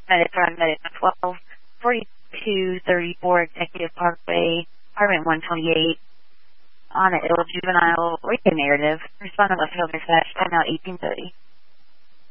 Medic 124234 Executive Parkway, apartment 128, on an ill juvenile rape narrative. Respondent was held dispatch, time out 1830.